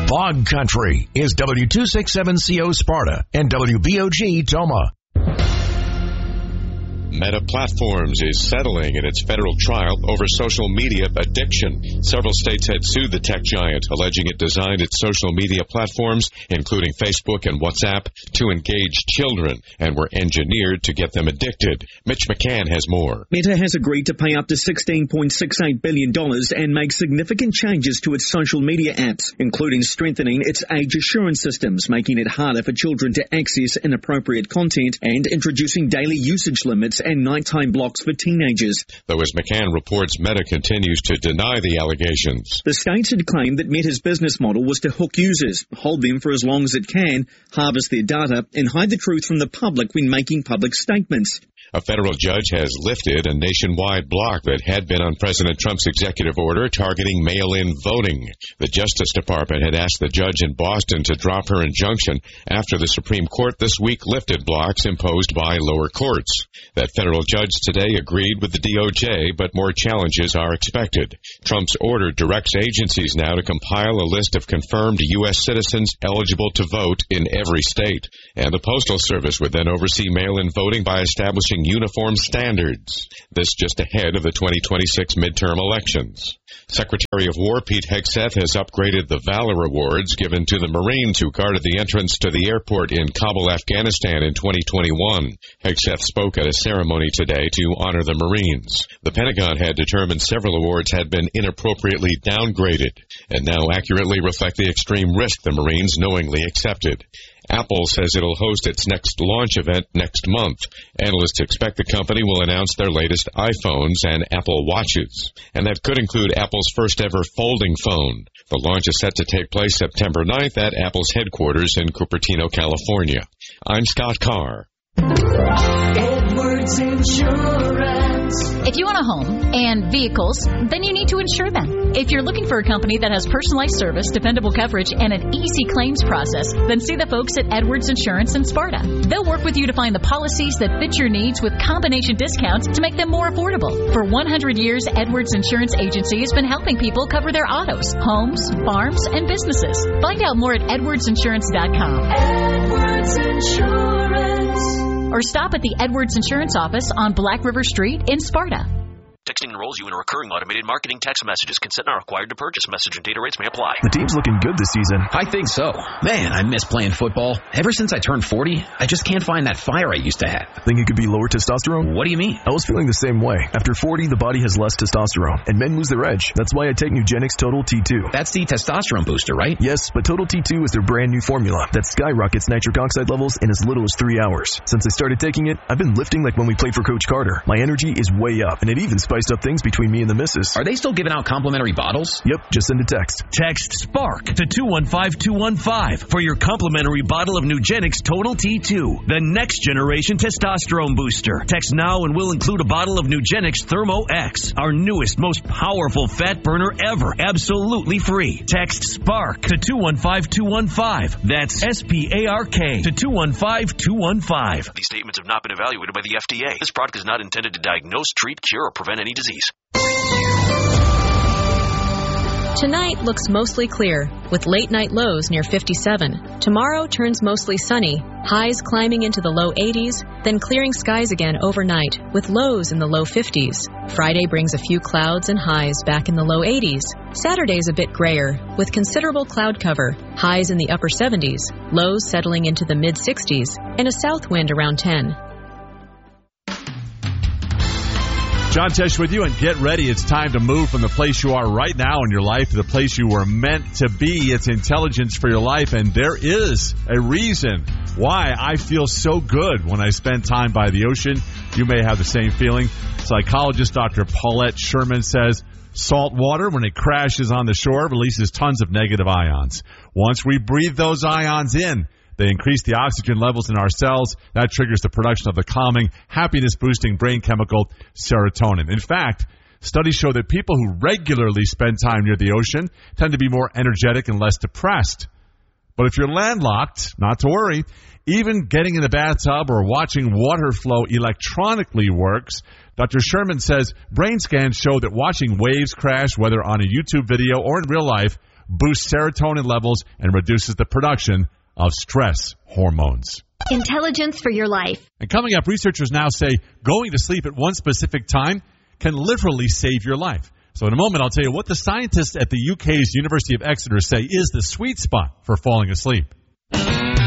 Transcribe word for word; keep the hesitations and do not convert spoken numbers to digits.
Bog Country is W two sixty-seven C O Sparta and W B O G Toma. Meta Platforms is settling in its federal trial over social media addiction. Several states had sued the tech giant, alleging it designed its social media platforms, including Facebook and WhatsApp, to engage children and were engineered to get them addicted. Mitch McCann has more. Meta has agreed to pay up to sixteen point six eight billion dollars and make significant changes to its social media apps, including strengthening its age assurance systems, making it harder for children to access inappropriate content, and introducing daily usage limits and nighttime blocks for teenagers. Though as McCann reports, Meta continues to deny the allegations. The states had claimed that Meta's business model was to hook users, hold them for as long as it can, harvest their data, and hide the truth from the public when making public statements. A federal judge has lifted a nationwide block that had been on President Trump's executive order targeting mail-in voting. The Justice Department had asked the judge in Boston to drop her injunction after the Supreme Court this week lifted blocks imposed by lower courts. That federal judge today agreed with the D O J, but more challenges are expected. Trump's order directs agencies now to compile a list of confirmed U S citizens eligible to vote in every state. And the Postal Service would then oversee mail-in voting by establishing uniform standards. This just ahead of the twenty twenty-six midterm elections. Secretary of War Pete Hegseth has upgraded the Valor Awards given to the Marines who guarded the entrance to the airport in Kabul, Afghanistan in twenty twenty-one. Hegseth spoke at a ceremony today to honor the Marines. The Pentagon had determined several awards had been inappropriately downgraded and now accurately reflect the extreme risk the Marines knowingly accepted. Apple says it'll host its next launch event next month. Analysts expect the company will announce their latest iPhones and Apple Watches. And that could include Apple's first ever folding phone. The launch is set to take place September ninth at Apple's headquarters in Cupertino, California. I'm Scott Carr. Edwards Insurance. If you own a home and vehicles, then you need to insure them. If you're looking for a company that has personalized service, dependable coverage, and an easy claims process, then see the folks at Edwards Insurance in Sparta. They'll work with you to find the policies that fit your needs with combination discounts to make them more affordable. For one hundred years, Edwards Insurance Agency has been helping people cover their autos, homes, farms, and businesses. Find out more at edwards insurance dot com. Edwards Insurance. Or stop at the Edwards Insurance office on Black River Street in Sparta. Texting enrolls you in a recurring automated marketing text messages. Consent not required to purchase. Message and data rates may apply. The team's looking good this season. I think so. Man, I miss playing football. Ever since I turned forty, I just can't find that fire I used to have. Think it could be lower testosterone? What do you mean? I was feeling the same way. After forty, the body has less testosterone, and men lose their edge. That's why I take Nugenix Total T two. That's the testosterone booster, right? Yes, but Total T two is their brand new formula that skyrockets nitric oxide levels in as little as three hours. Since I started taking it, I've been lifting like when we played for Coach Carter. My energy is way up, and it even spiced up things between me and the missus. Are they still giving out complimentary bottles? Yep, just send a text. Text SPARK to two one five two one five for your complimentary bottle of Nugenix Total T two, the next generation testosterone booster. Text now and we'll include a bottle of Nugenix Thermo X, our newest, most powerful fat burner ever, absolutely free. Text SPARK to two one five two one five. That's S P A R K to two one five two one five. These statements have not been evaluated by the F D A. This product is not intended to diagnose, treat, cure, or prevent any disease. Tonight looks mostly clear, with late-night lows near fifty-seven. Tomorrow turns mostly sunny, highs climbing into the low eighties, then clearing skies again overnight, with lows in the low fifties. Friday brings a few clouds and highs back in the low eighties. Saturday's a bit grayer, with considerable cloud cover, highs in the upper seventies, lows settling into the mid-sixties, and a south wind around ten. John Tesh with you, and get ready. It's time to move from the place you are right now in your life to the place you were meant to be. It's intelligence for your life, and there is a reason why I feel so good when I spend time by the ocean. You may have the same feeling. Psychologist Doctor Paulette Sherman says salt water, when it crashes on the shore, releases tons of negative ions. Once we breathe those ions in, they increase the oxygen levels in our cells. That triggers the production of the calming, happiness-boosting brain chemical serotonin. In fact, studies show that people who regularly spend time near the ocean tend to be more energetic and less depressed. But if you're landlocked, not to worry. Even getting in the bathtub or watching water flow electronically works. Doctor Sherman says brain scans show that watching waves crash, whether on a YouTube video or in real life, boosts serotonin levels, and reduces the production of stress hormones. Intelligence for your life. And coming up, researchers now say going to sleep at one specific time can literally save your life. So in a moment, I'll tell you what the scientists at the U K's University of Exeter say is the sweet spot for falling asleep.